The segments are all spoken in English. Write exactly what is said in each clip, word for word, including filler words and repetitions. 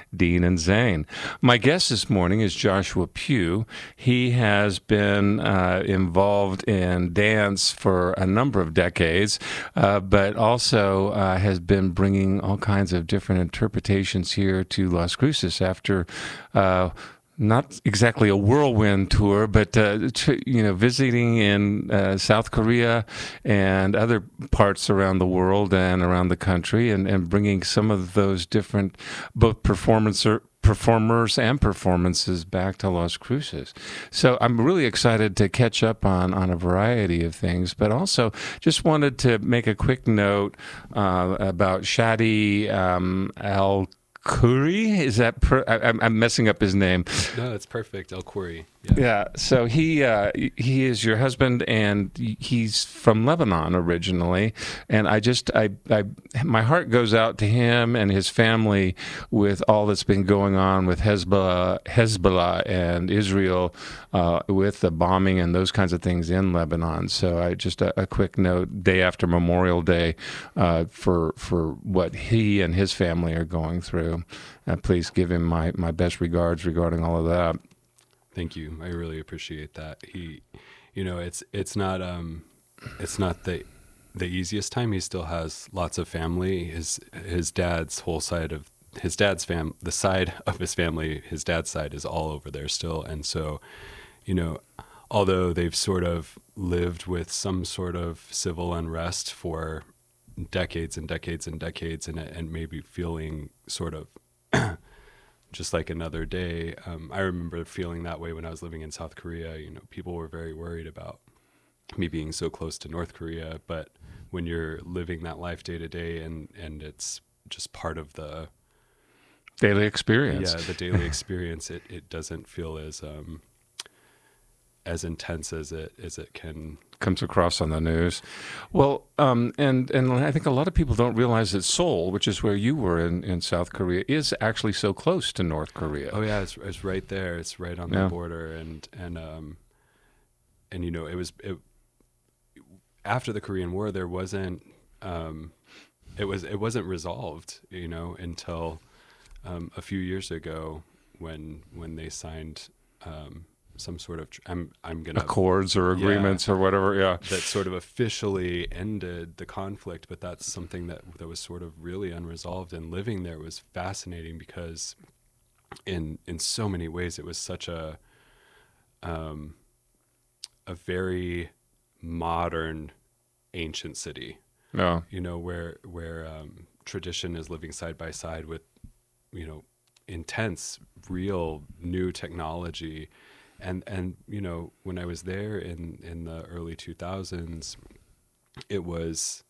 Dean and Zane. My guest this morning is Joshua Pugh. He has been uh, involved in dance for a number of decades, uh, but also uh, has been bringing all kinds of different interpretations here to Las Cruces after uh, not exactly a whirlwind tour, but uh, to, you know, visiting in uh, South Korea and other parts around the world and around the country, and, and bringing some of those different both performancer performers and performances back to Las Cruces. So I'm really excited to catch up on on a variety of things, but also just wanted to make a quick note uh, about Shadi um, Al. Khoury? Is that per- I, I'm I'm messing up his name? No, it's perfect. El Khoury. Yeah. Yeah. So he uh, he is your husband, and he's from Lebanon originally. And I just I, I my heart goes out to him and his family with all that's been going on with Hezbollah, Hezbollah and Israel uh, with the bombing and those kinds of things in Lebanon. So I just a, a quick note, day after Memorial Day, uh, for for what he and his family are going through. Uh, please give him my, my best regards regarding all of that. Thank you. I really appreciate that. He, you know, it's it's not um, it's not the the easiest time. He still has lots of family. His his dad's whole side of his dad's fam, the side of his family, his dad's side is all over there still. And so, you know, although they've sort of lived with some sort of civil unrest for decades and decades and decades, and and maybe feeling sort of just like another day. Um, I remember feeling that way when I was living in South Korea. You know, people were very worried about me being so close to North Korea, but when you're living that life day to day, and and it's just part of the daily experience. Yeah, the daily experience. It it doesn't feel as um, as intense as it as it can. Comes across on the news. Well, um, and and I think a lot of people don't realize that Seoul, which is where you were in, in South Korea, is actually so close to North Korea. Oh yeah, it's it's right there. It's right on the Yeah. border, and and um, and you know, it was it, after the Korean War. There wasn't um, it was it wasn't resolved, you know, until um, a few years ago when when they signed. Um, some sort of, tr- I'm, I'm going to Accords or agreements yeah, or whatever, yeah. that sort of officially ended the conflict, but that's something that, that was sort of really unresolved, and living there was fascinating because in, in so many ways it was such a, um, a very modern ancient city, Yeah. you know, where, where, um, tradition is living side by side with, you know, intense, real new technology. And, and, you know, when I was there in, in the early two thousands, it was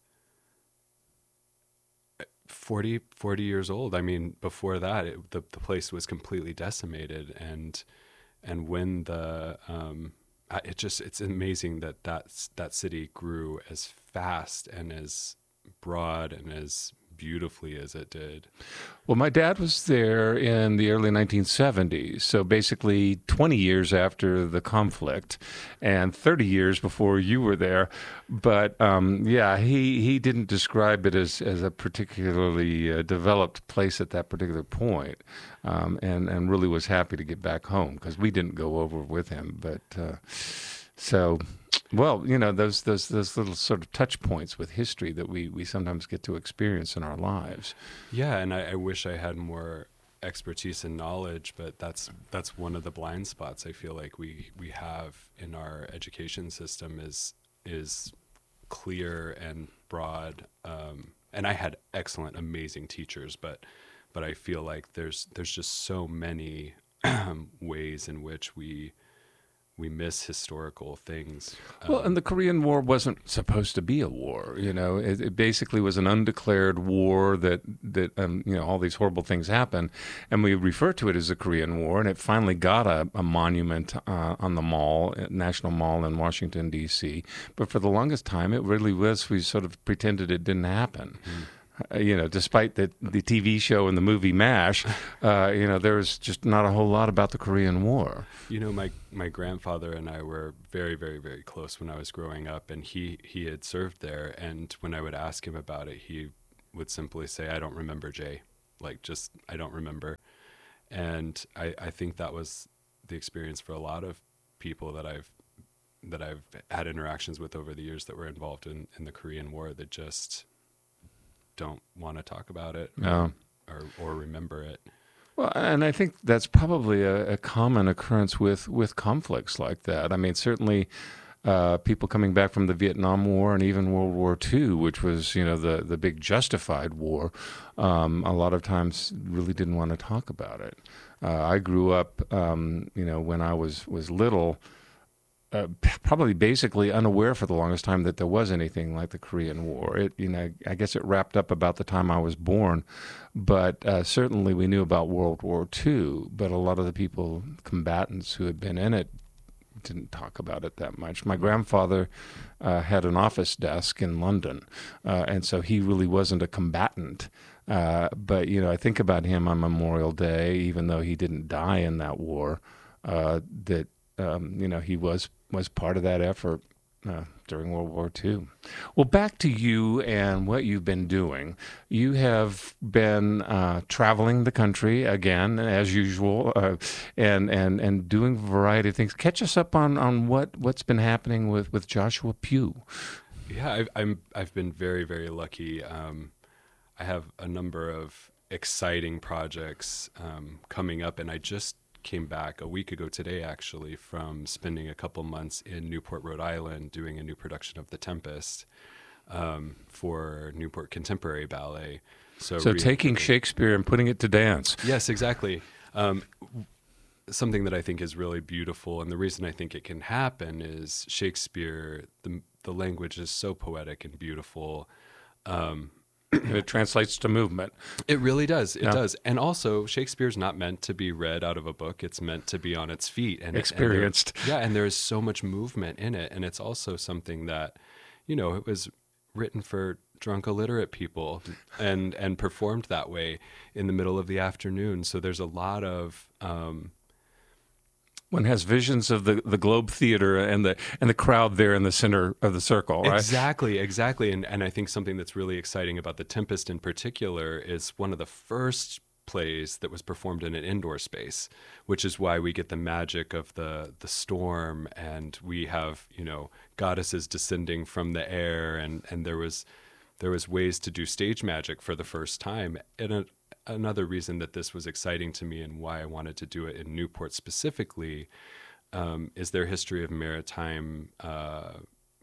forty, forty years old. I mean, before that, it, the, the place was completely decimated. And, and when the, um, I- it just, it's amazing that that's, that city grew as fast and as broad and as beautifully as it did. Well, my dad was there in the early nineteen seventies, so basically twenty years after the conflict and thirty years before you were there. But um, yeah, he, he didn't describe it as, as a particularly uh, developed place at that particular point, um, and, and really was happy to get back home because we didn't go over with him. But uh, so... Well, you know, those those those little sort of touch points with history that we, we sometimes get to experience in our lives. Yeah, and I, I wish I had more expertise and knowledge, but that's that's one of the blind spots I feel like we, we have in our education system is is clear and broad. Um, and I had excellent, amazing teachers, but but I feel like there's there's just so many ways in which we we miss historical things. Well, Um, and the Korean War wasn't supposed to be a war. You know, it, it basically was an undeclared war that that um, you know, all these horrible things happen, and we refer to it as the Korean War. And it finally got a, a monument uh, on the mall, National Mall in Washington D C. But for the longest time, it really was. We sort of pretended it didn't happen. mm. Uh, you know, despite the the T V show and the movie MASH, uh, you know, there was just not a whole lot about the Korean War. You know, my, my grandfather and I were very, very, very close when I was growing up, and he, he had served there. And when I would ask him about it, he would simply say, "I don't remember, Jay. Like, just, I don't remember." And I, I think that was the experience for a lot of people that I've that I've had interactions with over the years that were involved in, in the Korean War that just don't want to talk about it Yeah. or, or remember it. Well, and I think that's probably a, a common occurrence with, with conflicts like that. I mean, certainly uh, people coming back from the Vietnam War and even World War Two, which was, you know, the, the big justified war, um, a lot of times really didn't want to talk about it. Uh, I grew up, um, you know, when I was, was little, Uh, probably basically unaware for the longest time that there was anything like the Korean War. It, you know, I guess it wrapped up about the time I was born, but uh, certainly we knew about World War Two. But a lot of the people, combatants who had been in it, didn't talk about it that much. My grandfather uh, had an office desk in London, uh, and so he really wasn't a combatant. Uh, but you know, I think about him on Memorial Day, even though he didn't die in that war. Uh, that um, you know, he was. was part of that effort uh, during World War Two. Well, back to you and what you've been doing. You have been uh, traveling the country again, as usual, uh, and and and doing a variety of things. Catch us up on, on what, what's been happening with, with Joshua Pugh. Yeah, I've, I'm, I've been very, very lucky. Um, I have a number of exciting projects um, coming up, and I just came back a week ago today, actually, from spending a couple months in Newport, Rhode Island, doing a new production of The Tempest um, for Newport Contemporary Ballet. So, So re- taking Shakespeare and putting it to dance. Yes, exactly. Um, something that I think is really beautiful, and the reason I think it can happen is Shakespeare, the, the language is so poetic and beautiful. Um, It translates to movement. It really does. It Yeah. does. And also, Shakespeare's not meant to be read out of a book. It's meant to be on its feet. And Experienced. And there, yeah, and there is so much movement in it. And it's also something that, you know, it was written for drunk illiterate people and, and performed that way in the middle of the afternoon. So there's a lot of... Um, One has visions of the, the Globe Theater and the and the crowd there in the center of the circle, right? Exactly, exactly. And and I think something that's really exciting about The Tempest in particular is one of the first plays that was performed in an indoor space, which is why we get the magic of the the storm, and we have, you know, goddesses descending from the air, and and there was there was ways to do stage magic for the first time. And a, another reason that this was exciting to me and why I wanted to do it in Newport specifically um, is their history of maritime uh,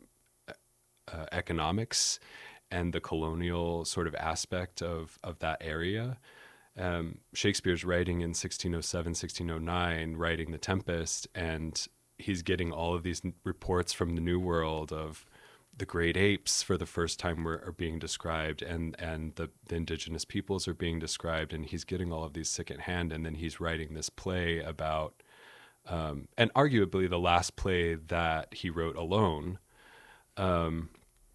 uh, economics and the colonial sort of aspect of, of that area. Um, Shakespeare's writing in sixteen oh seven, sixteen oh nine, writing The Tempest, and he's getting all of these reports from the New World of the great apes for the first time were, are being described, and, and the, the indigenous peoples are being described, and he's getting all of these secondhand, and then he's writing this play about, um, and arguably the last play that he wrote alone. Um,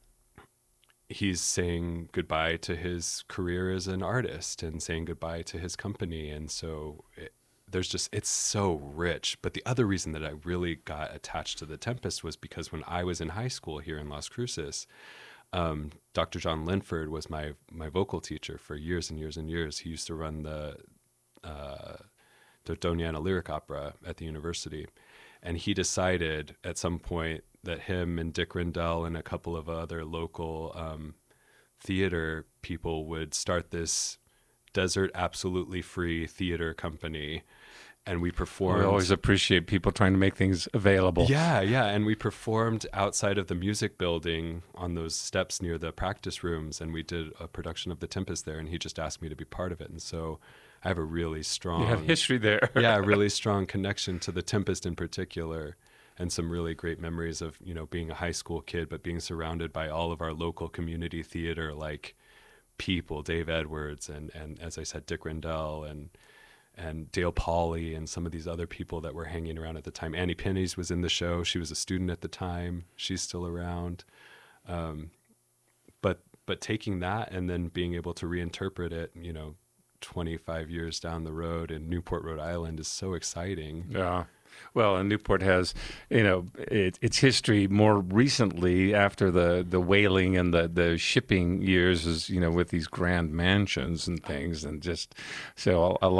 he's saying goodbye to his career as an artist and saying goodbye to his company, and so it, there's just, it's so rich. But the other reason that I really got attached to The Tempest was because when I was in high school here in Las Cruces, um, Doctor John Linford was my, my vocal teacher for years and years and years. He used to run the, uh, the Doniana Lyric Opera at the university. And he decided at some point that him and Dick Rendell and a couple of other local um, theater people would start this desert absolutely free theater company, and we performed. We always appreciate people trying to make things available. Yeah, yeah, and we performed outside of the music building on those steps near the practice rooms, and we did a production of The Tempest there, and he just asked me to be part of it, and so I have a really strong... You have history there. yeah, a really strong connection to The Tempest in particular, and some really great memories of, you know, being a high school kid, but being surrounded by all of our local community theater, like people, Dave Edwards, and, and as I said, Dick Rendell, and and Dale Pauly, and some of these other people that were hanging around at the time. Annie Pennies was in the show. She was a student at the time. She's still around. Um, but but taking that and then being able to reinterpret it, you know, twenty-five years down the road in Newport, Rhode Island is so exciting. Yeah. Well, and Newport has, you know, it, its history more recently after the, the whaling and the, the shipping years is, you know, with these grand mansions and things, and just so a, a lot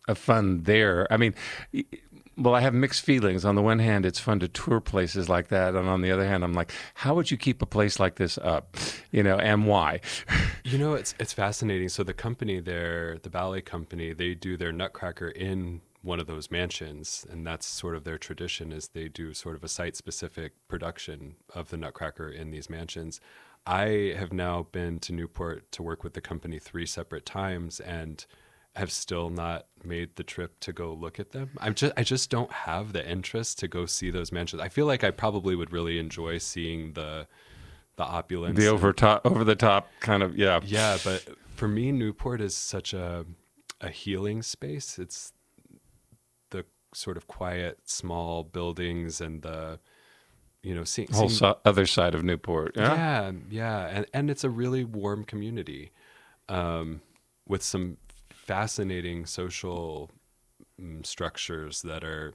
of fun there. I mean, y- well, I have mixed feelings. On the one hand, it's fun to tour places like that, and on the other hand, I'm like, how would you keep a place like this up, you know, and why? You know, it's it's fascinating. So the company there, the ballet company, they do their Nutcracker in one of those mansions, and that's sort of their tradition. Is they do sort of a site-specific production of the Nutcracker in these mansions. I have now been to Newport to work with the company three separate times, and have still not made the trip to go look at them. I'm just I just don't have the interest to go see those mansions. I feel like I probably would really enjoy seeing the the opulence, The and, over top, over the top kind of, yeah. yeah, but for me, Newport is such a a healing space. It's the sort of quiet, small buildings and the, you know, seeing, Whole seeing so- other side of Newport. Yeah. yeah, yeah, and and it's a really warm community, um, with some fascinating social mm, structures that are,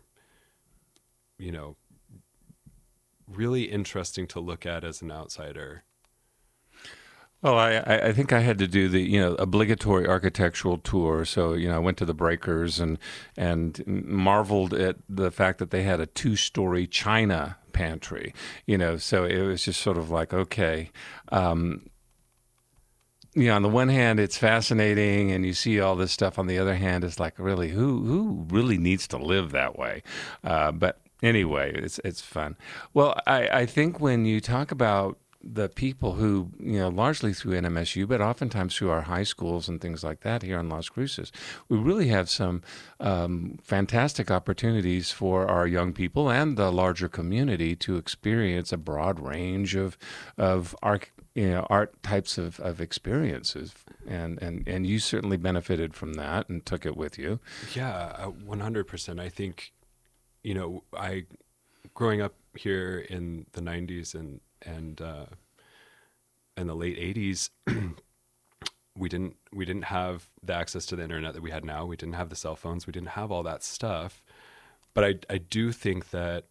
you know, really interesting to look at as an outsider. Well, I, I I think I had to do the you know obligatory architectural tour. So you know I went to the Breakers and and marveled at the fact that they had a two-story china pantry. You know, so it was just sort of like, okay. Um, you know, on the one hand, it's fascinating, and you see all this stuff. On the other hand, it's like, really, who who really needs to live that way? Uh, but anyway, it's it's fun. Well, I, I think when you talk about the people who, you know, largely through N M S U, but oftentimes through our high schools and things like that here on Las Cruces, we really have some um, fantastic opportunities for our young people and the larger community to experience a broad range of of arch, you know, art types of, of experiences. And, and, and you certainly benefited from that and took it with you. Yeah, uh, one hundred percent. I think, you know, I, growing up here in the nineties and, and, uh, in the late eighties, we didn't, we didn't have the access to the internet that we had now. We didn't have the cell phones. We didn't have all that stuff. But I, I do think that,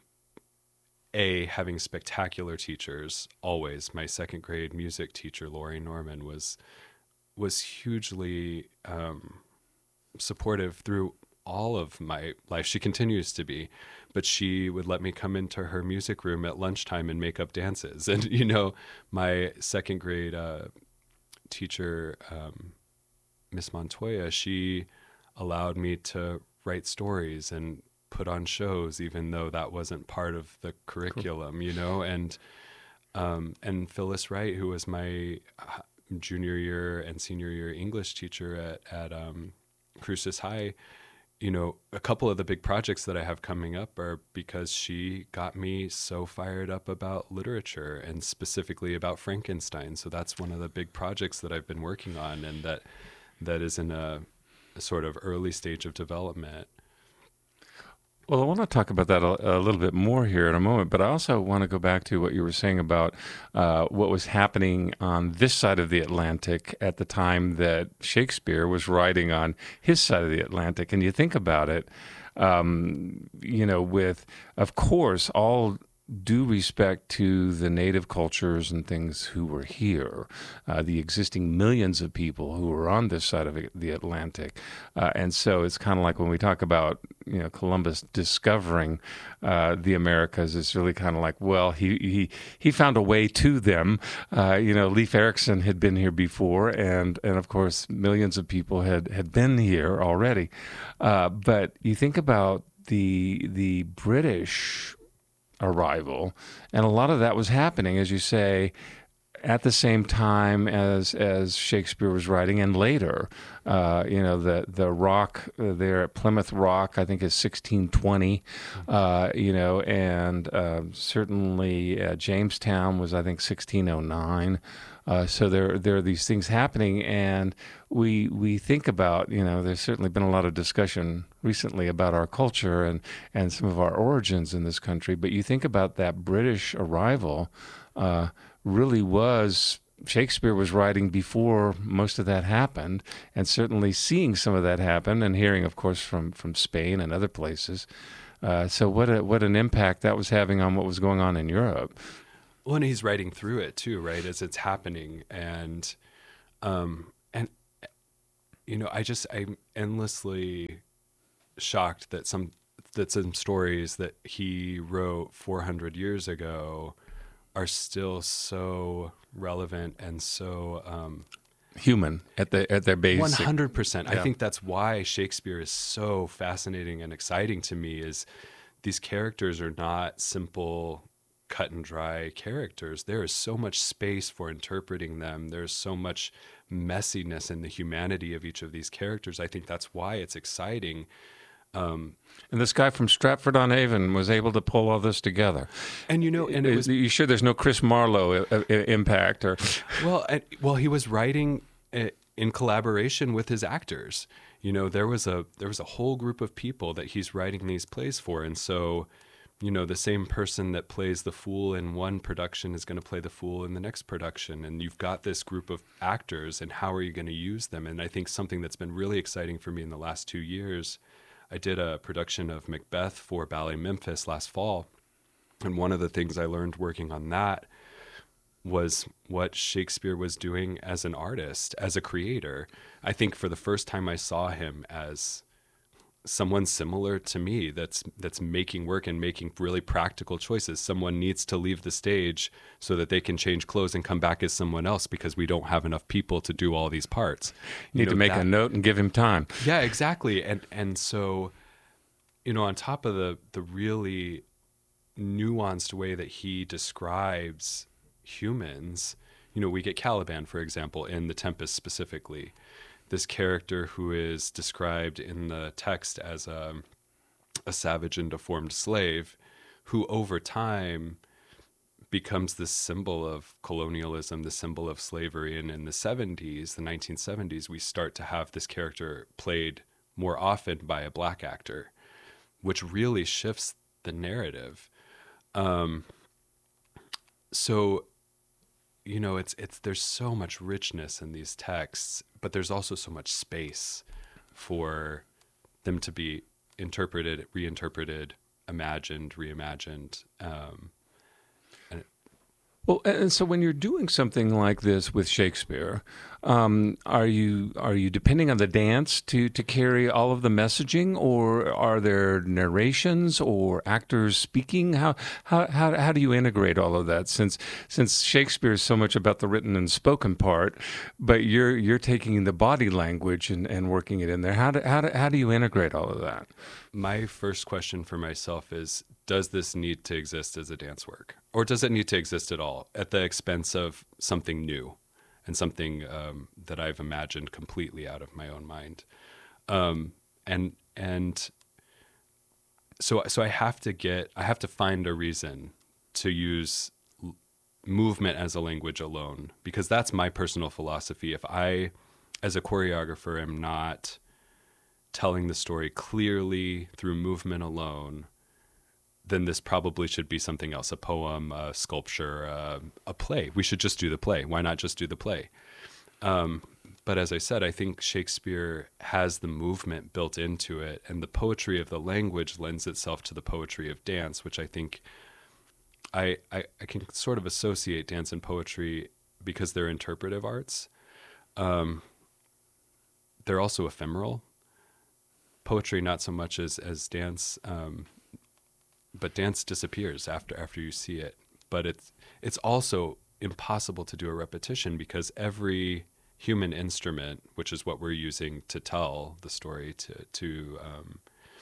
A, having spectacular teachers, always. My second grade music teacher, Lori Norman, was was hugely um, supportive through all of my life. She continues to be, but she would let me come into her music room at lunchtime and make up dances. And, you know, my second grade uh, teacher, um, Miss Montoya, she allowed me to write stories and put on shows, even though that wasn't part of the curriculum, cool. you know, and, um, and Phyllis Wright, who was my junior year and senior year English teacher at, at, um, Cruces High, you know, a couple of the big projects that I have coming up are because she got me so fired up about literature and specifically about Frankenstein. So that's one of the big projects that I've been working on, and that, that is in a, a sort of early stage of development. Well, I want to talk about that a, a little bit more here in a moment, but I also want to go back to what you were saying about uh, what was happening on this side of the Atlantic at the time that Shakespeare was writing on his side of the Atlantic. And you think about it, um, you know, with, of course, all due respect to the native cultures and things who were here, uh, the existing millions of people who were on this side of the Atlantic. Uh, and so it's kind of like when we talk about, you know, Columbus discovering uh, the Americas, it's really kind of like, well, he he he found a way to them. Uh, you know, Leif Erikson had been here before, and and of course, millions of people had, had been here already. Uh, but you think about the the British arrival, and a lot of that was happening, as you say, at the same time as as Shakespeare was writing, and later. Uh, you know, the the Rock uh, there at Plymouth Rock, I think, is sixteen twenty. Uh, you know, and uh, certainly uh, Jamestown was, I think, sixteen oh nine. Uh, so there there are these things happening, and we we think about, you know, there's certainly been a lot of discussion recently about our culture and, and some of our origins in this country, but you think about that British arrival uh, really was, Shakespeare was writing before most of that happened, and certainly seeing some of that happen and hearing, of course, from, from Spain and other places. Uh, so what a, what an impact that was having on what was going on in Europe. Well, and he's writing through it too, right, as it's happening. And, um, and you know, I just, I'm endlessly shocked that some, that some stories that he wrote four hundred years ago are still so relevant and so, um, human at the at their basic. one hundred percent. Yeah. I think that's why Shakespeare is so fascinating and exciting to me, is these characters are not simple cut and dry characters. There is so much space for interpreting them. There's so much messiness in the humanity of each of these characters. I think that's why it's exciting. Um, and this guy from Stratford-on-Avon was able to pull all this together. And you know, and it was, you sure there's no Chris Marlowe uh, uh, impact or? well, and, well, he was writing uh, in collaboration with his actors. You know, there was a there was a whole group of people that he's writing these plays for, and so, you know, the same person that plays the fool in one production is going to play the fool in the next production, and you've got this group of actors, and how are you going to use them? And I think something that's been really exciting for me in the last two years. I did a production of Macbeth for Ballet Memphis last fall, and one of the things I learned working on that was what Shakespeare was doing as an artist, as a creator. I think for the first time I saw him as someone similar to me that's that's making work and making really practical choices. Someone needs to leave the stage so that they can change clothes and come back as someone else because we don't have enough people to do all these parts. You need know, to make that, a note and give him time. Yeah, exactly. And and so, you know, on top of the the really nuanced way that he describes humans, you know, we get Caliban, for example, in The Tempest specifically. This character who is described in the text as a, a savage and deformed slave who over time becomes this symbol of colonialism, the symbol of slavery. And in the seventies, the nineteen seventies, we start to have this character played more often by a black actor, which really shifts the narrative. Um, so, you know, it's it's there's so much richness in these texts, but there's also so much space for them to be interpreted, reinterpreted, imagined, reimagined. Um, and Well, and so when you're doing something like this with Shakespeare, um, are you are you depending on the dance to, to carry all of the messaging, or are there narrations or actors speaking? How how how, how do you integrate all of that? Since since Shakespeare is so much about the written and spoken part, but you're you're taking the body language and, and working it in there. How do, how do how do you integrate all of that? My first question for myself is, does this need to exist as a dance work? Or does it need to exist at all at the expense of something new and something um, that I've imagined completely out of my own mind? Um, and and so so I have to get, I have to find a reason to use l- movement as a language alone, because that's my personal philosophy. If I, as a choreographer, am not telling the story clearly through movement alone, then this probably should be something else, a poem, a sculpture, uh, a play. We should just do the play. Why not just do the play? Um, but as I said, I think Shakespeare has the movement built into it, and the poetry of the language lends itself to the poetry of dance, which I think I, I, I can sort of associate dance and poetry because they're interpretive arts. Um, they're also ephemeral. Poetry, not so much as, as dance, um, but dance disappears after after you see it. But it's it's also impossible to do a repetition, because every human instrument, which is what we're using to tell the story, to to um,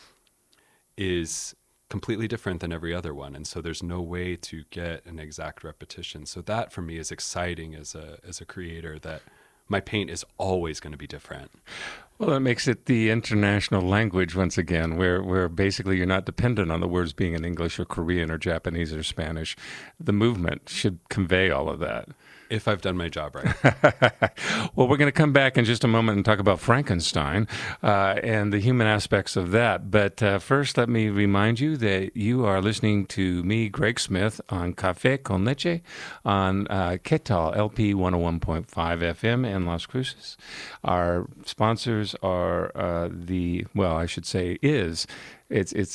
is completely different than every other one, and so there's no way to get an exact repetition. So that for me is exciting as a as a creator, that my paint is always going to be different. Well, it makes it the international language once again, where, where basically you're not dependent on the words being in English or Korean or Japanese or Spanish. The movement should convey all of that. If I've done my job right. Well, we're going to come back in just a moment and talk about Frankenstein uh, and the human aspects of that. But uh, first, let me remind you that you are listening to me, Greg Smith, on Café con Leche on uh, Qué Tal L P one oh one point five F M in Las Cruces. Our sponsors are uh, the, well, I should say is, it's it's it's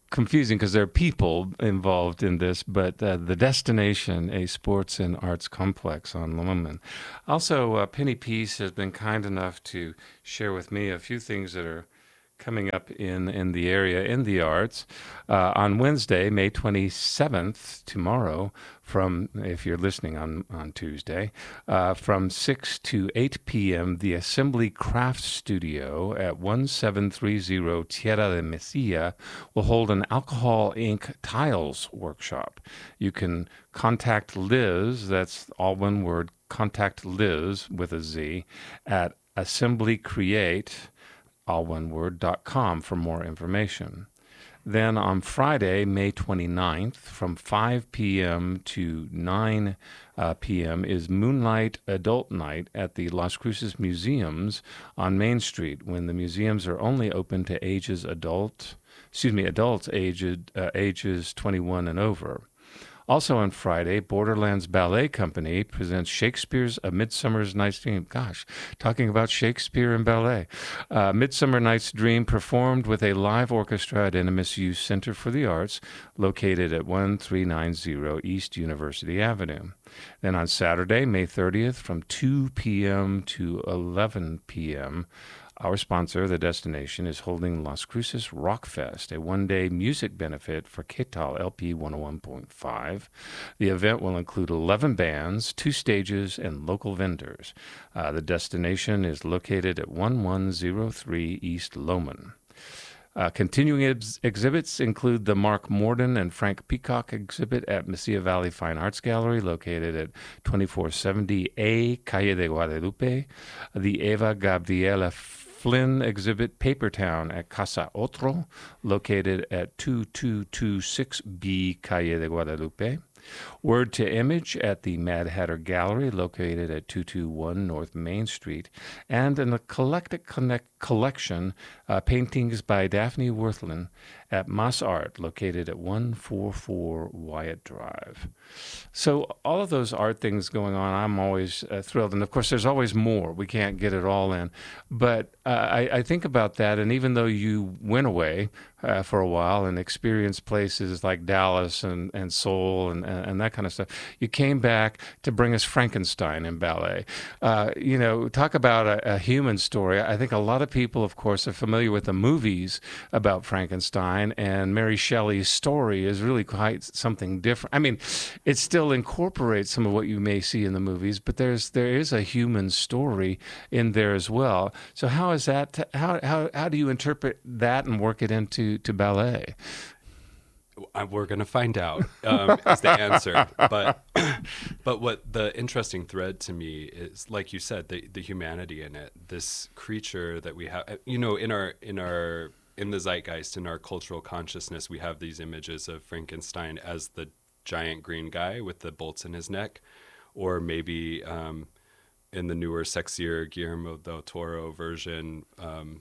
confusing because there are people involved in this, but uh, the destination, a sports and arts complex on Lummen. Also, uh, Penny Peace has been kind enough to share with me a few things that are coming up in, in the area in the arts. Uh, on Wednesday, May twenty-seventh, tomorrow, from, if you're listening on, on Tuesday, uh, from six to eight p.m., the Assembly Craft Studio at seventeen thirty Tierra de Mesilla will hold an alcohol ink tiles workshop. You can contact Liz, that's all one word, contact Liz with a Z, at Assembly Create, all one word, dot com for more information. Then on Friday, May twenty-ninth, from five p.m. to nine uh, p.m. is Moonlight Adult Night at the Las Cruces Museums on Main Street, when the museums are only open to ages adult, excuse me, adults aged, uh, ages twenty-one and over. Also on Friday, Borderlands Ballet Company presents Shakespeare's A Midsummer Night's Dream. Gosh, talking about Shakespeare and ballet. Uh, Midsummer Night's Dream performed with a live orchestra at N M S U Center for the Arts, located at thirteen ninety East University Avenue. Then on Saturday, May thirtieth, from two p.m. to eleven p.m., our sponsor, The Destination, is holding Las Cruces Rock Fest, a one-day music benefit for K T A L L P one oh one point five. The event will include eleven bands, two stages, and local vendors. Uh, the Destination is located at eleven oh three East Lowman. Uh, continuing ex- exhibits include the Mark Morden and Frank Peacock exhibit at Mesilla Valley Fine Arts Gallery, located at twenty-four seventy A Calle de Guadalupe, the Eva Gabriela Flynn exhibit Papertown at Casa Otro, located at twenty-two twenty-six B Calle de Guadalupe. Word to Image at the Mad Hatter Gallery, located at two twenty-one North Main Street, and an eclectic connect collection, uh, paintings by Daphne Worthland at Mas Art, located at one forty-four Wyatt Drive. So all of those art things going on, I'm always uh, thrilled. And of course, there's always more. We can't get it all in. But uh, I, I think about that, and even though you went away uh, for a while and experienced places like Dallas and, and Seoul and, and that kind of stuff, you came back to bring us Frankenstein in ballet. Uh, you know, talk about a, a human story. I think a lot of people, of course, are familiar with the movies about Frankenstein, and Mary Shelley's story is really quite something different. I mean, it still incorporates some of what you may see in the movies, but there's there is a human story in there as well. So how is that? How how how do you interpret that and work it into to ballet? We're going to find out um, is the answer. But but what the interesting thread to me is, like you said, the the humanity in it. This creature that we have, you know, in our in our in the zeitgeist, in our cultural consciousness, we have these images of Frankenstein as the giant green guy with the bolts in his neck, or maybe um, in the newer, sexier Guillermo del Toro version, um,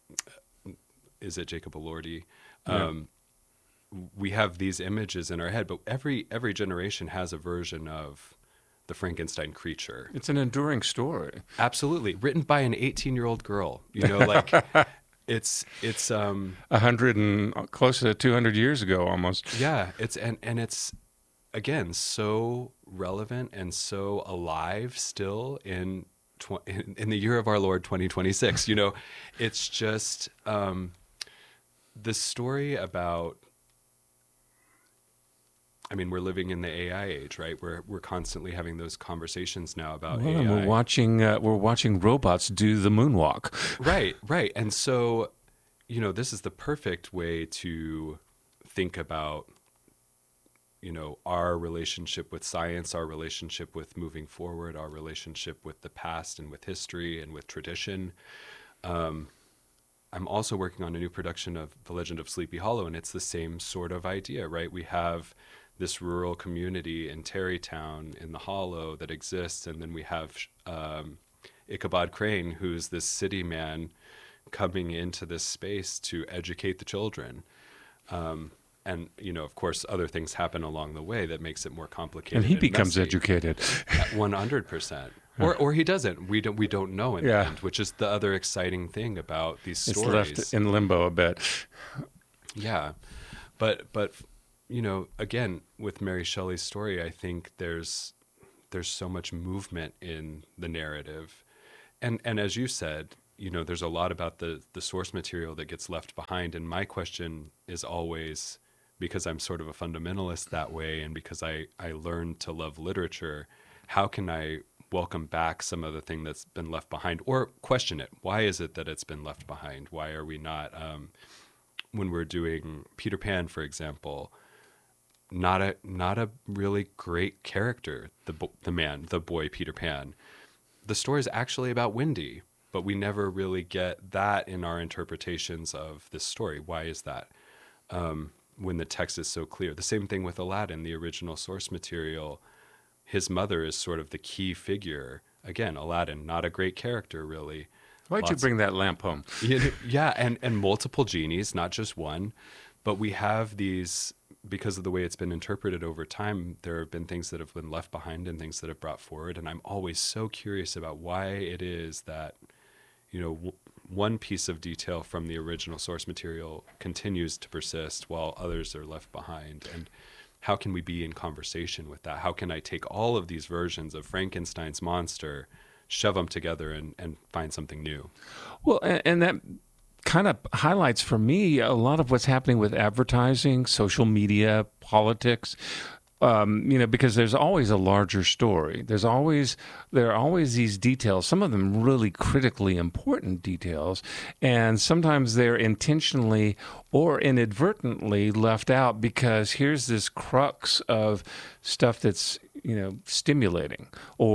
is it Jacob Elordi? Um, yeah. We have these images in our head, but every every generation has a version of the Frankenstein creature. It's an enduring story. Absolutely, written by an eighteen-year-old girl. You know, like it's it's um a hundred and close to two hundred years ago, almost. Yeah, it's and and it's again so relevant and so alive still in tw- in, in the year of our Lord twenty twenty-six. You know, it's just um, the story about. I mean, we're living in the A I age, right? We're we're constantly having those conversations now about well, A I. We're watching uh, we're watching robots do the moonwalk. Right, right. And so, you know, this is the perfect way to think about, you know, our relationship with science, our relationship with moving forward, our relationship with the past and with history and with tradition. Um, I'm also working on a new production of The Legend of Sleepy Hollow, and it's the same sort of idea, right? We have this rural community in Tarrytown in the Hollow that exists, and then we have um, Ichabod Crane, who's this city man coming into this space to educate the children. Um, and, you know, of course, other things happen along the way that makes it more complicated. And he and becomes messy. educated. At one hundred percent. Or or he doesn't. We don't we don't know in yeah. the end, which is the other exciting thing about these it's stories. It's left in limbo a bit. Yeah. But but you know, again, with Mary Shelley's story, I think there's there's so much movement in the narrative. And and as you said, you know, there's a lot about the the source material that gets left behind. And my question is always, because I'm sort of a fundamentalist that way, and because I, I learned to love literature, how can I welcome back some of the thing that's been left behind, or question it? Why is it that it's been left behind? Why are we not, um, when we're doing Peter Pan, for example, not a not a really great character, the bo- the man, the boy Peter Pan. The story is actually about Wendy, but we never really get that in our interpretations of this story. Why is that? Um, when the text is so clear. The same thing with Aladdin, the original source material. His mother is sort of the key figure. Again, Aladdin, not a great character, really. Why'd you bring that lamp home? Yeah, and, and multiple genies, not just one. But we have these, because of the way it's been interpreted over time, there have been things that have been left behind and things that have brought forward. And I'm always so curious about why it is that, you know, w- one piece of detail from the original source material continues to persist while others are left behind. And how can we be in conversation with that? How can I take all of these versions of Frankenstein's monster, shove them together and, and find something new? Well, and, and that kind of highlights for me a lot of what's happening with advertising, social media, politics. Um, you know, because there's always a larger story. There's always there are always these details. Some of them really critically important details, and sometimes they're intentionally or inadvertently left out because here's this crux of stuff that's, you know, stimulating,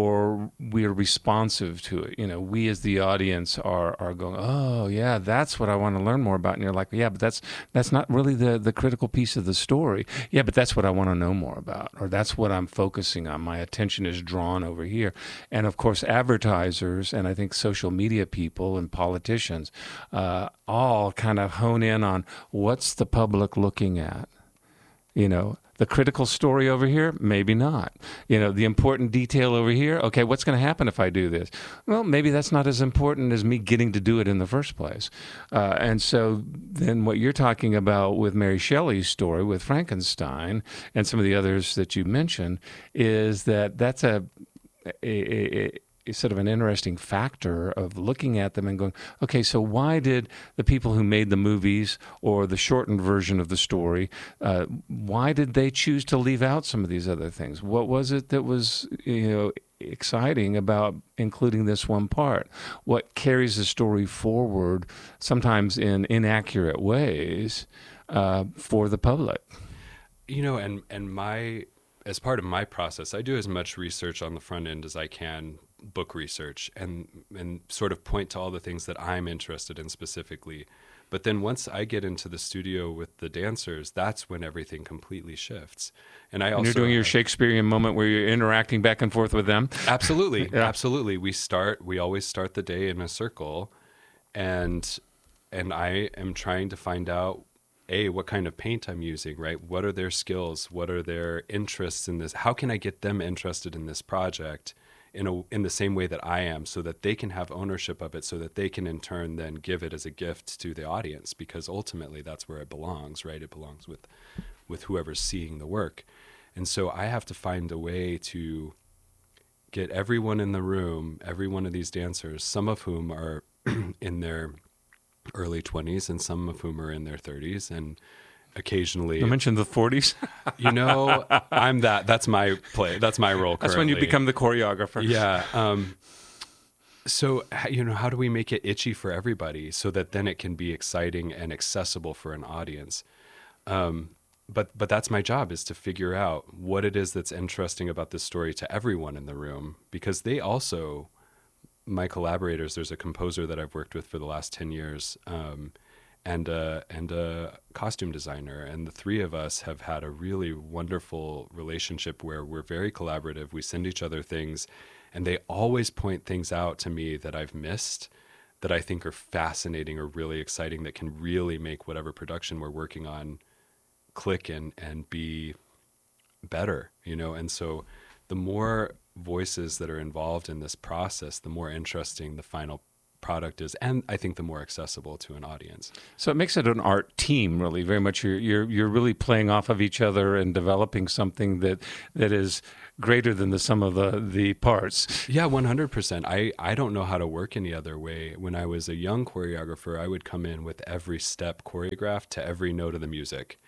or we're responsive to it. You know, we as the audience are are going, oh yeah, that's what I want to learn more about. And you're like, yeah, but that's that's not really the the critical piece of the story. Yeah, but that's what I want to know more about, or that's what I'm focusing on. My attention is drawn over here. And of course, advertisers and I think social media people and politicians uh, all kind of hone in on what's the public looking at. You know, the critical story over here, maybe not. You know, the important detail over here, okay, what's going to happen if I do this? Well, maybe that's not as important as me getting to do it in the first place. Uh, and so then what you're talking about with Mary Shelley's story, with Frankenstein, and some of the others that you mentioned, is that that's a, a, a sort of an interesting factor of looking at them and going, okay, so why did the people who made the movies or the shortened version of the story, uh, why did they choose to leave out some of these other things? What was it that was, you know, exciting about including this one part? What carries the story forward, sometimes in inaccurate ways, uh, for the public? You know, and and my as part of my process, I do as much research on the front end as I can, book research, and and sort of point to all the things that I'm interested in specifically. But then once I get into the studio with the dancers, that's when everything completely shifts. And I also, and you're doing your Shakespearean moment where you're interacting back and forth with them. Absolutely, yeah. absolutely. We start. We always start the day in a circle, and and I am trying to find out, A, what kind of paint I'm using, right? What are their skills? What are their interests in this? How can I get them interested in this project in a, in the same way that I am, so that they can have ownership of it, so that they can in turn then give it as a gift to the audience, because ultimately that's where it belongs, right? It belongs with, with whoever's seeing the work. And so I have to find a way to get everyone in the room, every one of these dancers, some of whom are in their early twenties and some of whom are in their thirties, and occasionally you mentioned the forties. You know, I'm that that's my play that's my role currently. That's when you become the choreographer. Yeah. Um so you know, how do we make it itchy for everybody so that then it can be exciting and accessible for an audience? Um but but that's my job, is to figure out what it is that's interesting about this story to everyone in the room, because they also, my collaborators, there's a composer that I've worked with for the last ten years, um, and, uh, and a costume designer. And the three of us have had a really wonderful relationship where we're very collaborative. We send each other things, and they always point things out to me that I've missed, that I think are fascinating or really exciting, that can really make whatever production we're working on click and, and be better, you know? And so the more voices that are involved in this process, the more interesting the final product is, and I think the more accessible to an audience. So it makes it an art team, really. Very much, you're you're you're really playing off of each other and developing something that that is greater than the sum of the the parts. Yeah, one hundred percent. I I don't know how to work any other way. When I was a young choreographer, I would come in with every step choreographed to every note of the music,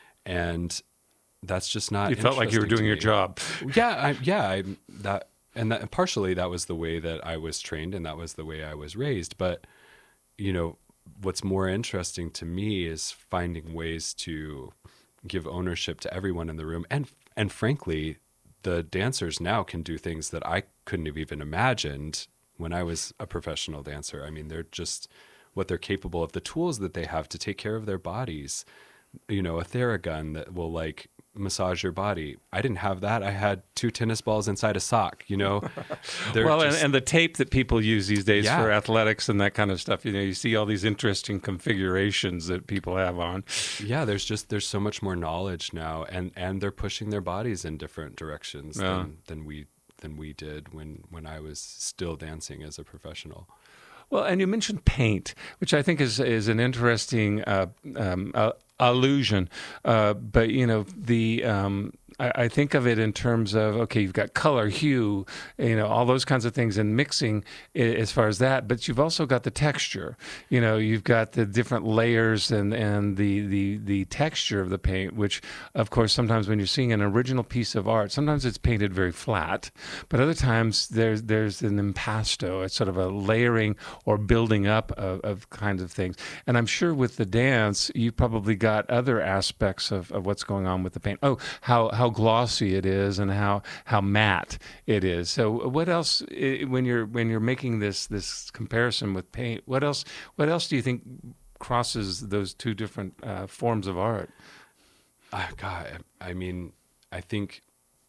and that's just not. You felt like you were doing your job. Yeah, I, yeah. I that. And that, partially that was the way that I was trained and that was the way I was raised. But, you know, what's more interesting to me is finding ways to give ownership to everyone in the room. And, and frankly, the dancers now can do things that I couldn't have even imagined when I was a professional dancer. I mean, they're just what they're capable of, the tools that they have to take care of their bodies. You know, a Theragun that will like massage your body. I didn't have that. I had two tennis balls inside a sock, you know. Well, just, and, and the tape that people use these days yeah. for athletics and that kind of stuff, you know, you see all these interesting configurations that people have on. Yeah, there's just, there's so much more knowledge now, and, and they're pushing their bodies in different directions yeah. than, than we than we did when, when I was still dancing as a professional. Well, and you mentioned paint, which I think is is an interesting uh, um, uh, allusion. Uh, but you know, the um, I, I think of it in terms of okay, you've got color, hue, you know, all those kinds of things, and mixing I- as far as that. But you've also got the texture. You know, you've got the different layers and and the the the texture of the paint, which of course sometimes when you're seeing an original piece of art, sometimes it's painted very flat, but other times there's there's an impasto, it's sort of a layering or building up of, of kinds of things. And I'm sure with the dance, you probably got other aspects of, of what's going on with the paint. Oh, how how glossy it is and how how matte it is. So what else when you're when you're making this this comparison with paint? What else what else do you think crosses those two different uh, forms of art? Oh, God, I mean, I think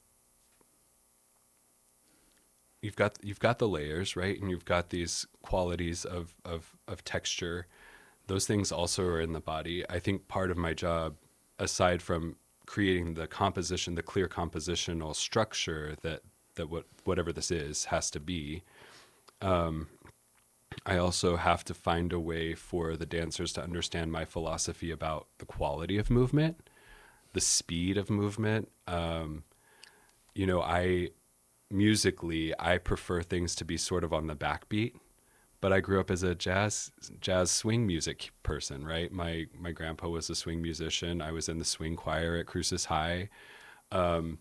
you've got you've got the layers, right? And you've got these qualities of, of, of texture. Those things also are in the body. I think part of my job, aside from creating the composition, the clear compositional structure that, that what whatever this is has to be, um, I also have to find a way for the dancers to understand my philosophy about the quality of movement, the speed of movement. Um, you know, I... musically, I prefer things to be sort of on the backbeat, but I grew up as a jazz jazz swing music person, right? My my grandpa was a swing musician. I was in the swing choir at Cruces High. Um,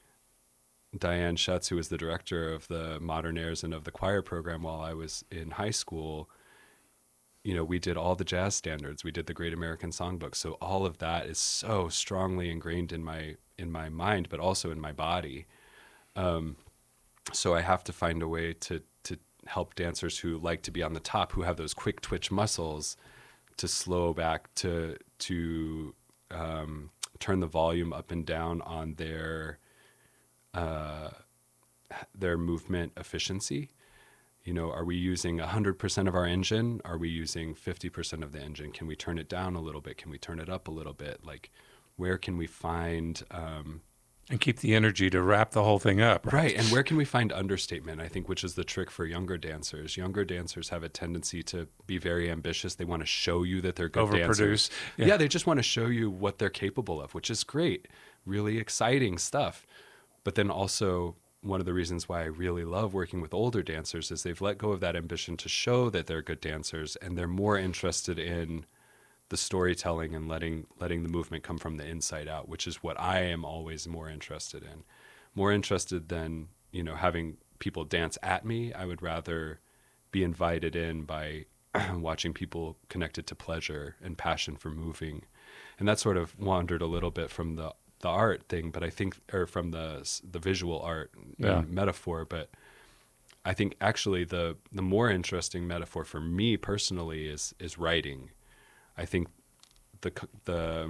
Diane Schutz, who was the director of the Modern Airs and of the choir program while I was in high school, you know, we did all the jazz standards. We did the Great American Songbook. So all of that is so strongly ingrained in my in my mind, but also in my body. Um, So I have to find a way to, to help dancers who like to be on the top, who have those quick twitch muscles, to slow back, to to um, turn the volume up and down on their uh, their movement efficiency. You know, are we using one hundred percent of our engine? Are we using fifty percent of the engine? Can we turn it down a little bit? Can we turn it up a little bit? Like, where can we find... Um, And keep the energy to wrap the whole thing up. Right. right. And where can we find understatement, I think, which is the trick for younger dancers. Younger dancers have a tendency to be very ambitious. They want to show you that they're good Overproduce. dancers. Yeah. yeah, they just want to show you what they're capable of, which is great. Really exciting stuff. But then also, one of the reasons why I really love working with older dancers is they've let go of that ambition to show that they're good dancers, and they're more interested in the storytelling and letting letting the movement come from the inside out, which is what I am always more interested in. More interested than, you know, having people dance at me. I would rather be invited in by watching people connected to pleasure and passion for moving. And that sort of wandered a little bit from the, the art thing, but I think, or from the the visual art yeah. metaphor, but I think actually the the more interesting metaphor for me personally is is writing. I think the the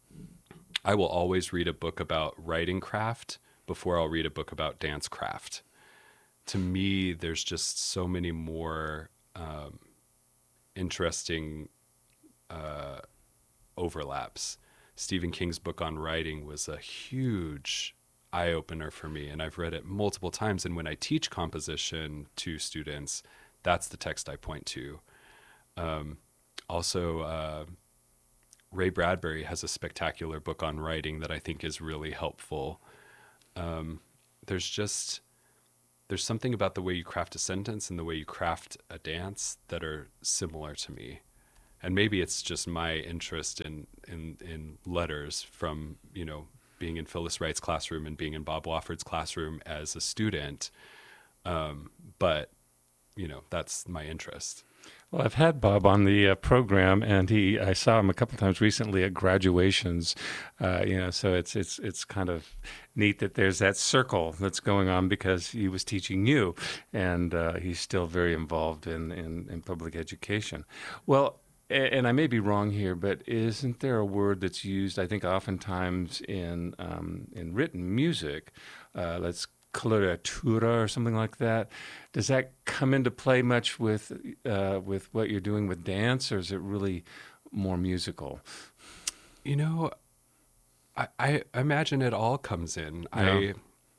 I will always read a book about writing craft before I'll read a book about dance craft. To me, there's just so many more um, interesting uh, overlaps. Stephen King's book on writing was a huge eye-opener for me, and I've read it multiple times. And when I teach composition to students, that's the text I point to. Um, also, uh, Ray Bradbury has a spectacular book on writing that I think is really helpful. Um, there's just, there's something about the way you craft a sentence and the way you craft a dance that are similar to me. And maybe it's just my interest in, in, in letters from, you know, being in Phyllis Wright's classroom and being in Bob Wofford's classroom as a student. Um, but, you know, that's my interest. Well, I've had Bob on the uh, program, and he I saw him a couple of times recently at graduations. Uh, you know, so it's it's it's kind of neat that there's that circle that's going on because he was teaching you, and uh, he's still very involved in, in, in public education. Well, a- and I may be wrong here, but isn't there a word that's used? I think oftentimes in um, in written music, uh, let's coloratura or something like that. Does that come into play much with uh, with what you're doing with dance, or is it really more musical? You know, I, I imagine it all comes in. Yeah. I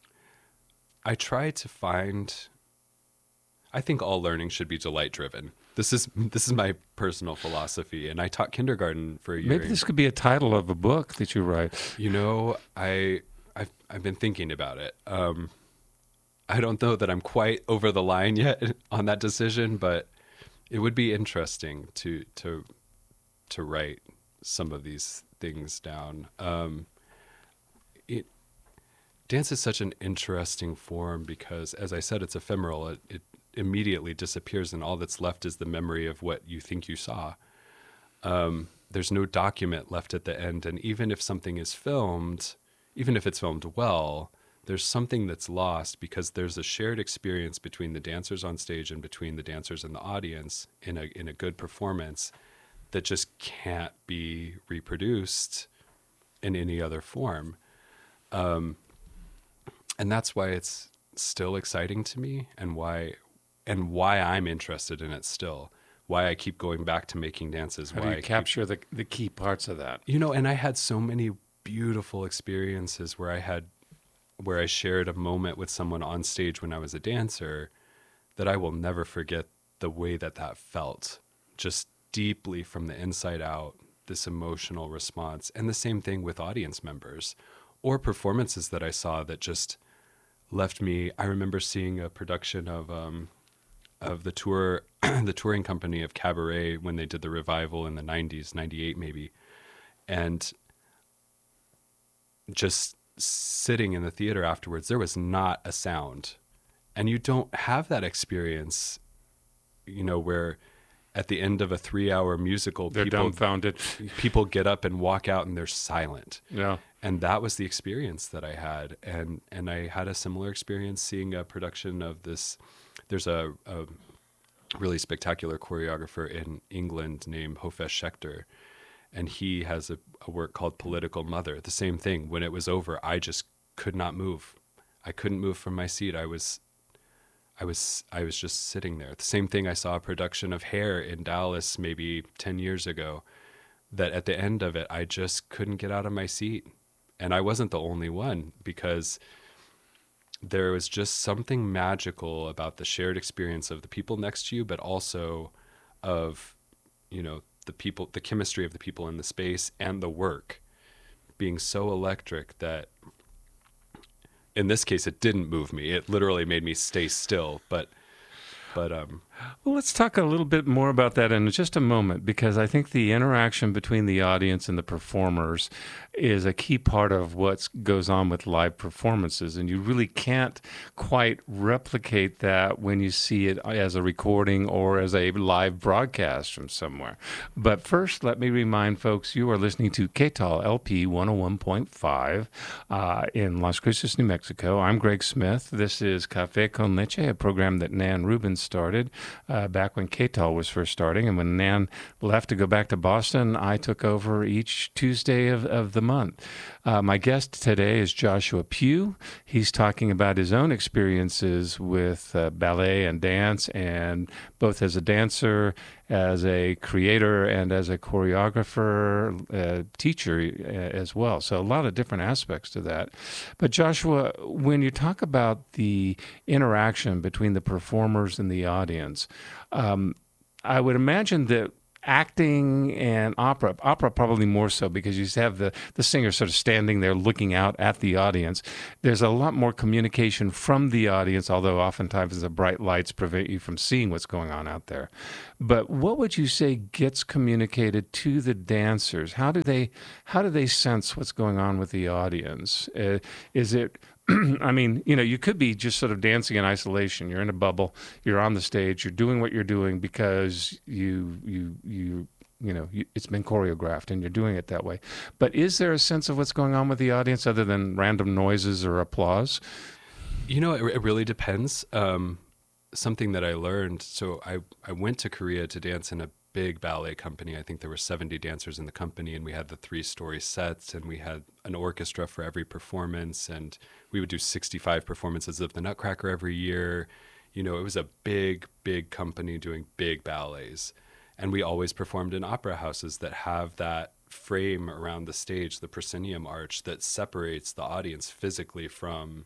I try to find. I think all learning should be delight driven. This is this is my personal philosophy, and I taught kindergarten for a year. Maybe this could be a title of a book that you write. You know, I I've I've been thinking about it. Um, I don't know that I'm quite over the line yet on that decision, but it would be interesting to to to write some of these things down. Um, it dance is such an interesting form because, as I said, it's ephemeral. It, it immediately disappears, and all that's left is the memory of what you think you saw. Um, there's no document left at the end, and even if something is filmed, even if it's filmed well, there's something that's lost because there's a shared experience between the dancers on stage and between the dancers and the audience in a in a good performance that just can't be reproduced in any other form. Um, and that's why it's still exciting to me, and why and why I'm interested in it still. Why I keep going back to making dances. How why do you I keep- capture the the key parts of that? You know, and I had so many beautiful experiences where I had, where I shared a moment with someone on stage when I was a dancer that I will never forget the way that that felt, just deeply from the inside out, this emotional response. And the same thing with audience members or performances that I saw that just left me. I remember seeing a production of, um, of the tour, the touring company of Cabaret when they did the revival in the nineties, ninety-eight maybe. And just sitting in the theater afterwards, there was not a sound. And you don't have that experience, you know, where at the end of a three hour musical, They're people, dumbfounded. people get up and walk out and they're silent. Yeah. And that was the experience that I had. And, and I had a similar experience seeing a production of this. There's a, a really spectacular choreographer in England named Hofesh Schechter. And he has a, a work called Political Mother. The same thing. When it was over, I just could not move. I couldn't move from my seat. I was, I was, I was just sitting there. The same thing. I saw a production of Hair in Dallas maybe ten years ago. That at the end of it, I just couldn't get out of my seat, and I wasn't the only one because there was just something magical about the shared experience of the people next to you, but also of, you know, the people, the chemistry of the people in the space and the work being so electric that in this case, it didn't move me. It literally made me stay still. But, but, um, Well, let's talk a little bit more about that in just a moment, because I think the interaction between the audience and the performers is a key part of what goes on with live performances. And you really can't quite replicate that when you see it as a recording or as a live broadcast from somewhere. But first, let me remind folks, you are listening to K T A L L P one oh one point five uh, in Las Cruces, New Mexico. I'm Greg Smith. This is Café con Leche, a program that Nan Rubin started Uh, back when K T A L was first starting. And when Nan left to go back to Boston, I took over each Tuesday of, of the month. Uh, my guest today is Joshua Pugh. He's talking about his own experiences with uh, ballet and dance, and both as a dancer as a creator and as a choreographer, uh, teacher uh, as well. So a lot of different aspects to that. But Joshua, when you talk about the interaction between the performers and the audience, um, I would imagine that acting and opera, opera probably more so because you have the, the singer sort of standing there looking out at the audience. There's a lot more communication from the audience, although oftentimes the bright lights prevent you from seeing what's going on out there. But what would you say gets communicated to the dancers? How do they, how do they sense what's going on with the audience? Uh, is it I mean, you know, you could be just sort of dancing in isolation. You're in a bubble. You're on the stage. You're doing what you're doing because you, you, you, you know, you, it's been choreographed, and you're doing it that way. But is there a sense of what's going on with the audience other than random noises or applause? You know, it, it really depends. Um, something that I learned. So I, I went to Korea to dance in a big ballet company. I think there were seventy dancers in the company, and we had the three-story sets, and we had an orchestra for every performance, and we would do sixty-five performances of the Nutcracker every year. You know, it was a big, big company doing big ballets, and we always performed in opera houses that have that frame around the stage, the proscenium arch that separates the audience physically from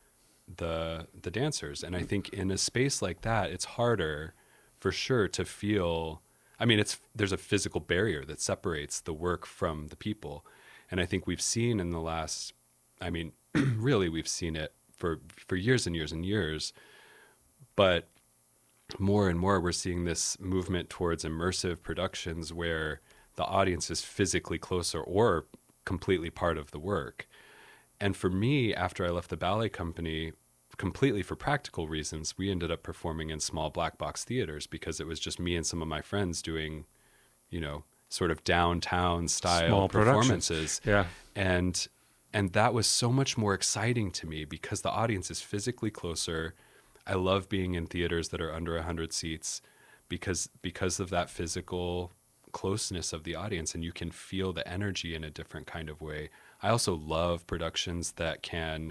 the the dancers. And I think in a space like that, it's harder for sure to feel, I mean, it's there's a physical barrier that separates the work from the people. And I think we've seen in the last, I mean, really we've seen it for, for years and years and years, but more and more we're seeing this movement towards immersive productions where the audience is physically closer or completely part of the work. And for me, after I left the ballet company, completely for practical reasons, we ended up performing in small black box theaters because it was just me and some of my friends doing, you know, sort of downtown style Small performances. Yeah. And and that was so much more exciting to me because the audience is physically closer. I love being in theaters that are under one hundred seats because because of that physical closeness of the audience, and you can feel the energy in a different kind of way. I also love productions that can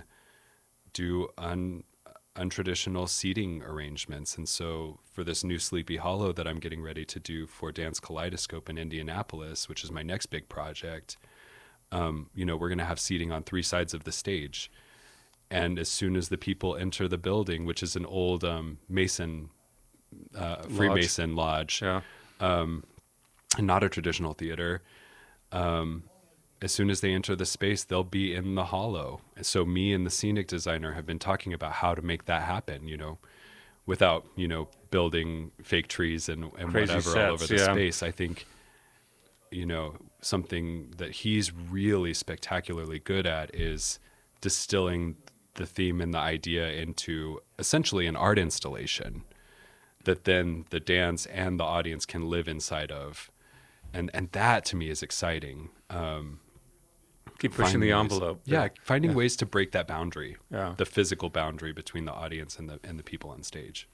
do un, untraditional seating arrangements. And so for this new Sleepy Hollow that I'm getting ready to do for Dance Kaleidoscope in Indianapolis, which is my next big project, um, you know, we're going to have seating on three sides of the stage. And as soon as the people enter the building, which is an old um, Mason, uh, Freemason lodge, Yeah. um, not a traditional theater, um, as soon as they enter the space, they'll be in the hollow. And so me and the scenic designer have been talking about how to make that happen, you know, without, you know, building fake trees and, and Crazy whatever sets, all over the yeah. space. I think, you know, something that he's really spectacularly good at is distilling the theme and the idea into essentially an art installation that then the dance and the audience can live inside of. And and that to me is exciting. Um, Keep pushing the ways- envelope. Yeah, finding Yeah. ways to break that boundary, Yeah. the physical boundary between the audience and the and the people on stage.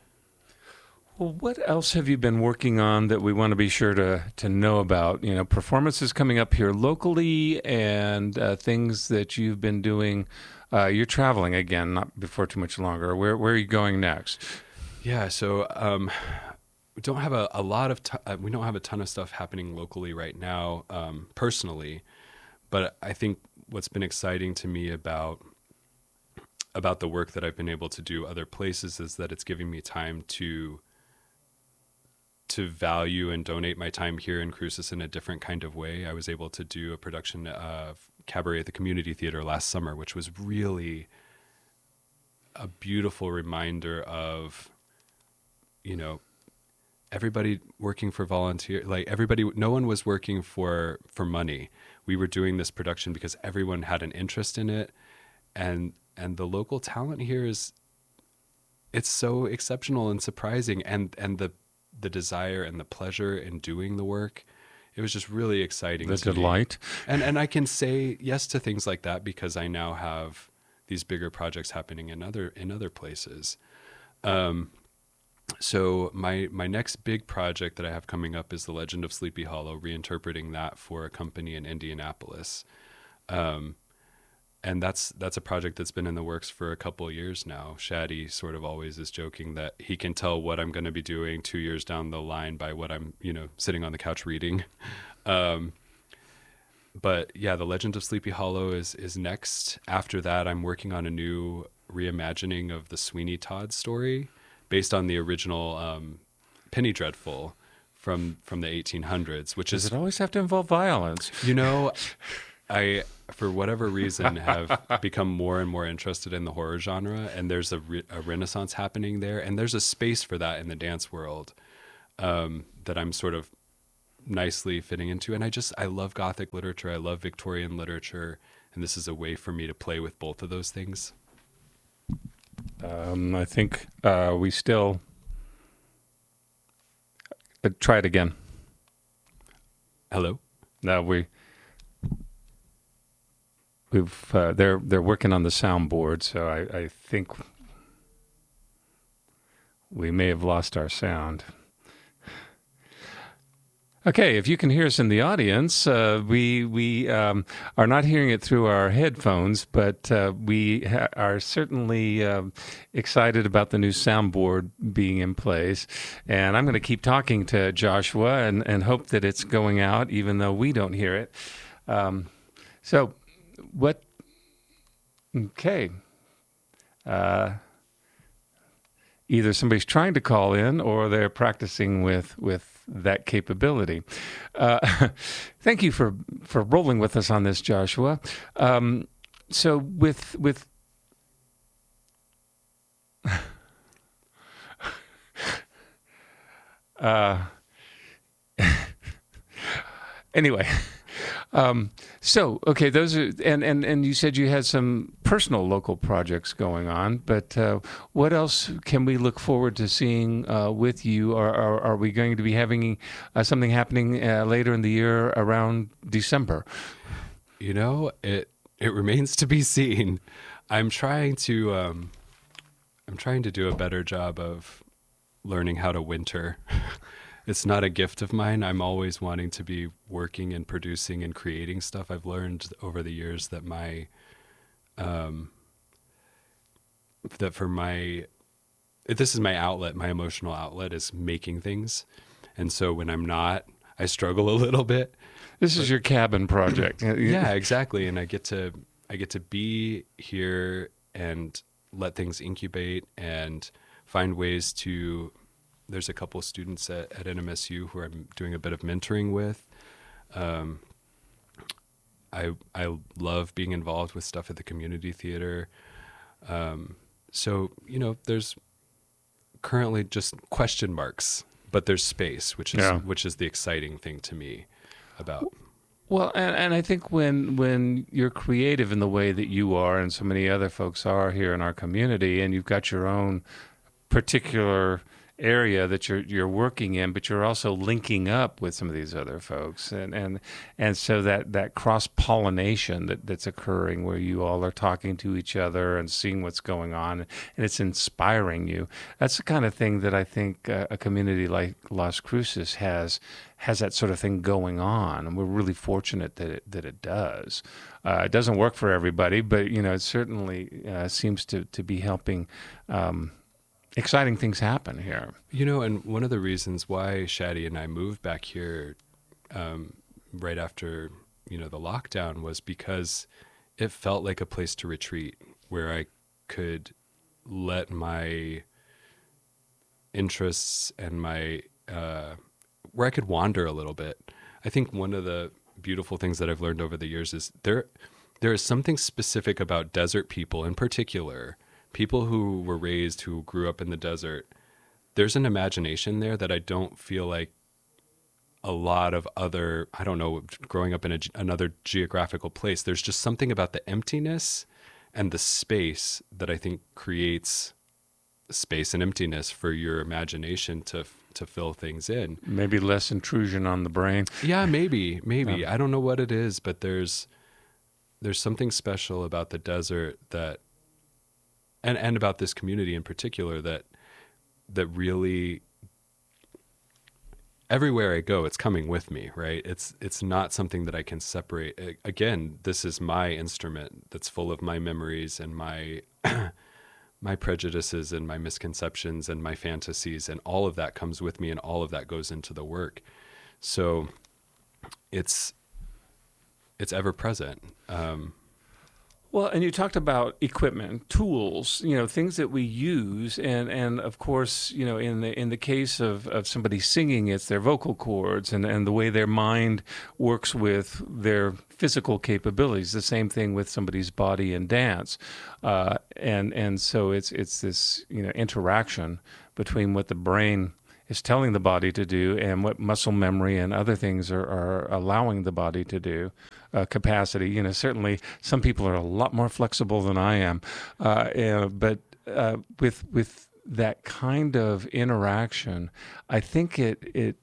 Well, what else have you been working on that we want to be sure to to know about? You know, performances coming up here locally, and uh, things that you've been doing. Uh, you're traveling again, not before too much longer. Where where are you going next? Yeah, so um, we don't have a, a lot of t- uh, we don't have a ton of stuff happening locally right now, um, personally, but I think what's been exciting to me about about the work that I've been able to do other places is that it's giving me time to to value and donate my time here in Cruces in a different kind of way. I was able to do a production of Cabaret at the Community Theater last summer, which was really a beautiful reminder of, you know, everybody working for volunteer, like everybody, no one was working for, for money. We were doing this production because everyone had an interest in it. And, and the local talent here is, it's so exceptional and surprising. And, and the, the desire and the pleasure in doing the work, it was just really exciting. The to me. delight. And, and I can say yes to things like that because I now have these bigger projects happening in other, in other places. Um, So my my next big project that I have coming up is The Legend of Sleepy Hollow, reinterpreting that for a company in Indianapolis. Um, and that's that's a project that's been in the works for a couple of years now. Shaddy sort of always is joking that he can tell what I'm going to be doing two years down the line by what I'm, you know, sitting on the couch reading. Um, but yeah, The Legend of Sleepy Hollow is is next. After that, I'm working on a new reimagining of the Sweeney Todd story based on the original um, Penny Dreadful from from the eighteen hundreds, which Does is it always have to involve violence? You know, I, for whatever reason, have become more and more interested in the horror genre, and there's a, re- a renaissance happening there, and there's a space for that in the dance world um, that I'm sort of nicely fitting into. And I just, I love Gothic literature, I love Victorian literature, and this is a way for me to play with both of those things. Um, I think uh, we still... Uh, try it again. Hello? No, we... We've uh, they're they're working on the soundboard, so I, I think we may have lost our sound. Okay, if you can hear us in the audience, uh, we we um, are not hearing it through our headphones, but uh, we ha- are certainly uh, excited about the new soundboard being in place. And I'm going to keep talking to Joshua and, and hope that it's going out, even though we don't hear it. Um, so. What? Okay. Uh, either somebody's trying to call in, or they're practicing with with that capability. Uh, thank you for for rolling with us on this, Joshua. Um, so with with. uh, anyway. Um, so, okay, those are, and, and, and you said you had some personal local projects going on, but uh, what else can we look forward to seeing uh, with you? Or, or are we going to be having uh, something happening uh, later in the year around December? You know, it it remains to be seen. I'm trying to um, I'm trying to do a better job of learning how to winter. It's not a gift of mine. I'm always wanting to be working and producing and creating stuff. I've learned over the years that my, um, that for my, this is my outlet, my emotional outlet is making things. And so when I'm not, I struggle a little bit. This is your cabin project. Yeah, exactly. And I get to, I get to be here and let things incubate and find ways to. There's a couple of students at, at N M S U who I'm doing a bit of mentoring with. Um, I I love being involved with stuff at the community theater. Um, so, you know, there's currently just question marks, but there's space, which is Yeah. which is the exciting thing to me about. Well, and, and I think when when you're creative in the way that you are and so many other folks are here in our community, and you've got your own particular area that you're you're working in, but you're also linking up with some of these other folks, and and and so that that cross pollination that that's occurring, where you all are talking to each other and seeing what's going on, and it's inspiring you. That's the kind of thing that I think uh, a community like Las Cruces has has that sort of thing going on, and we're really fortunate that it that it does. Uh, it doesn't work for everybody, but you know, it certainly uh, seems to to be helping. Um, Exciting things happen here. You know, and one of the reasons why Shaddy and I moved back here um, right after, you know, the lockdown was because it felt like a place to retreat where I could let my interests and my, uh, where I could wander a little bit. I think one of the beautiful things that I've learned over the years is there, there is something specific about desert people in particular. People who were raised, who grew up in the desert, there's an imagination there that I don't feel like a lot of other, I don't know, growing up in a, another geographical place. There's just something about the emptiness and the space that I think creates space and emptiness for your imagination to to fill things in. Maybe less intrusion on the brain. Yeah, maybe, maybe. Yeah. I don't know what it is, but there's there's something special about the desert that And, and about this community in particular that that really, everywhere I go, it's coming with me, right? It's it's not something that I can separate. A- Again, this is my instrument that's full of my memories and my my prejudices and my misconceptions and my fantasies, and all of that comes with me, and all of that goes into the work. So it's it's ever present. Um, Well, and you talked about equipment, tools, you know, things that we use, and, and of course, you know, in the in the case of, of somebody singing, it's their vocal cords and, and the way their mind works with their physical capabilities. The same thing with somebody's body in dance, uh, and and so it's it's this you know interaction between what the brain is telling the body to do and what muscle memory and other things are, are allowing the body to do. Uh, capacity, you know, certainly some people are a lot more flexible than I am, uh, uh, but uh, with with that kind of interaction, I think it it.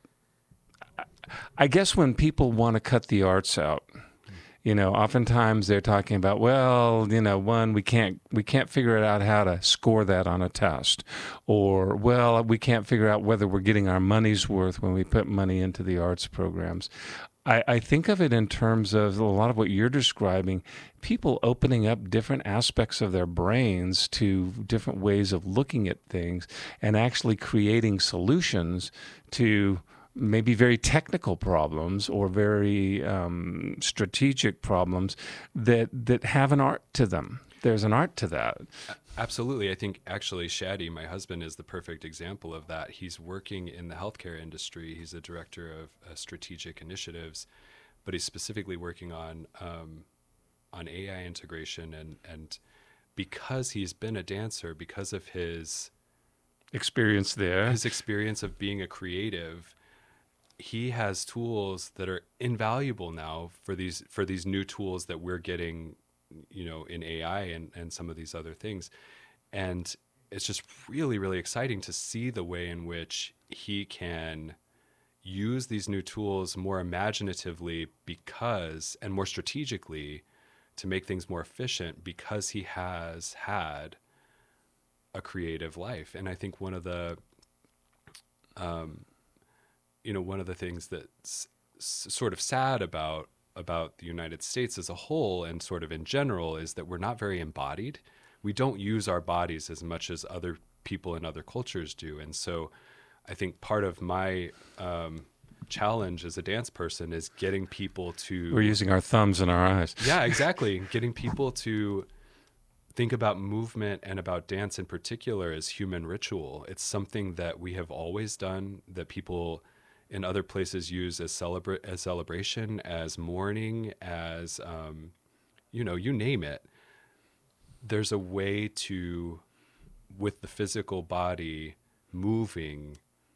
I guess when people want to cut the arts out, you know, oftentimes they're talking about, well, you know, one, we can't we can't figure it out how to score that on a test, or well, we can't figure out whether we're getting our money's worth when we put money into the arts programs. I, I think of it in terms of a lot of what you're describing, people opening up different aspects of their brains to different ways of looking at things and actually creating solutions to maybe very technical problems or very um, strategic problems that that have an art to them. There's an art to that. Absolutely. I think actually Shadi, my husband, is the perfect example of that. He's working in the healthcare industry. He's a director of uh, strategic initiatives, but he's specifically working on um, on A I integration. And, and because he's been a dancer, because of his Experience there. his experience of being a creative, he has tools that are invaluable now for these for these new tools that we're getting, you know, in A I and, and some of these other things. And it's just really, really exciting to see the way in which he can use these new tools more imaginatively because, and more strategically to make things more efficient because he has had a creative life. And I think one of the, um, you know, one of the things that's s- sort of sad about about the United States as a whole and sort of in general is that we're not very embodied. We don't use our bodies as much as other people in other cultures do. And so I think part of my um, challenge as a dance person is getting people to... We're using our thumbs and our eyes. Yeah, exactly. Getting people to think about movement and about dance in particular as human ritual. It's something that we have always done, that people in other places use as celebra- as celebration, as mourning, as, um, you know, you name it. There's a way to, with the physical body moving,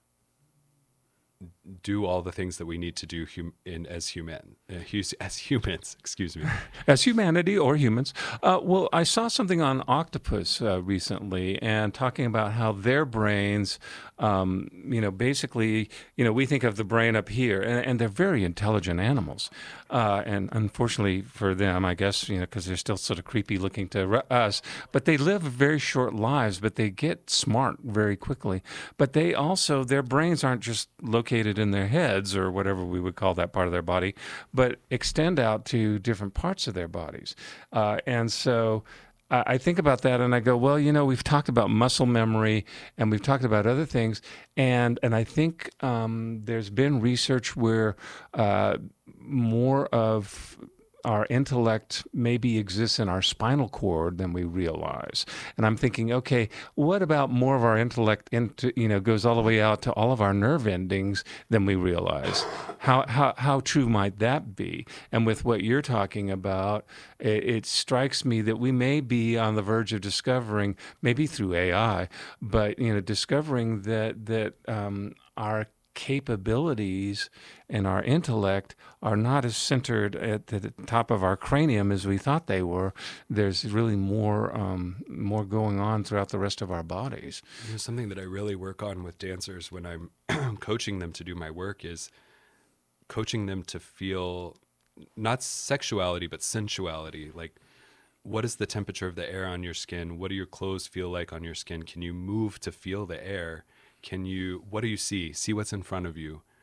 do all the things that we need to do hum- in as human uh, hus- as humans. Excuse me. As humanity or humans. Uh, well, I saw something on octopus uh, recently, and talking about how their brains, um, you know, basically, you know, we think of the brain up here, and, and they're very intelligent animals. Uh, and unfortunately for them, I guess, you know, because they're still sort of creepy looking to re- us, but they live very short lives, but they get smart very quickly. But they also, their brains aren't just located in their heads or whatever we would call that part of their body, but extend out to different parts of their bodies. Uh, and so I I think about that and I go, well, you know, we've talked about muscle memory and we've talked about other things. And, and I think um, there's been research where uh, more of our intellect maybe exists in our spinal cord than we realize. And I'm thinking, okay, what about more of our intellect into, you know, goes all the way out to all of our nerve endings than we realize? How how how true might that be? And with what you're talking about, it, it strikes me that we may be on the verge of discovering, maybe through A I, but you know, discovering that that um, our capabilities and our intellect are not as centered at the top of our cranium as we thought they were. There's really more um, more going on throughout the rest of our bodies. You know, something that I really work on with dancers when I'm coaching them to do my work is coaching them to feel not sexuality, but sensuality. Like, what is the temperature of the air on your skin? What do your clothes feel like on your skin? Can you move to feel the air? Can you, what do you see? See what's in front of you.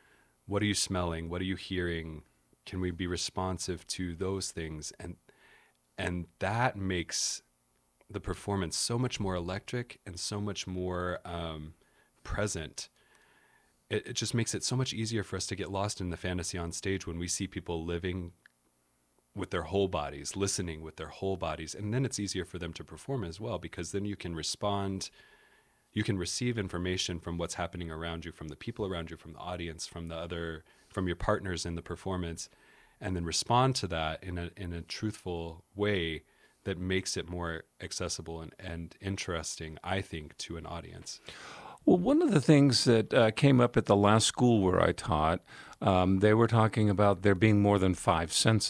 what are you smelling? What are you hearing? Can we be responsive to those things? And and that makes the performance so much more electric and so much more um, present. It, it just makes it so much easier for us to get lost in the fantasy on stage when we see people living with their whole bodies, listening with their whole bodies. And then it's easier for them to perform as well, because then you can respond, you can receive information from what's happening around you, from the people around you, from the audience, from the other, from your partners in the performance, and then respond to that in a in a truthful way that makes it more accessible and, and interesting, I think, to an audience. Well, one of the things that uh, came up at the last school where I taught, um, they were talking about there being more than five senses.